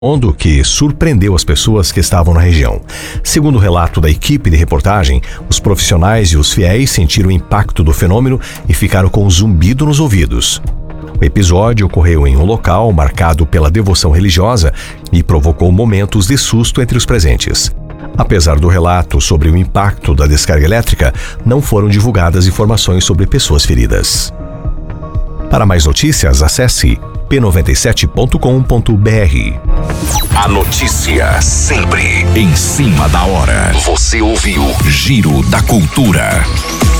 Onda que surpreendeu as pessoas que estavam na região. Segundo o relato da equipe de reportagem, os profissionais e os fiéis sentiram o impacto do fenômeno e ficaram com um zumbido nos ouvidos. O episódio ocorreu em um local marcado pela devoção religiosa e provocou momentos de susto entre os presentes. Apesar do relato sobre o impacto da descarga elétrica, não foram divulgadas informações sobre pessoas feridas. Para mais notícias, acesse p97.com.br. A notícia sempre em cima da hora. Você ouviu Giro da Cultura.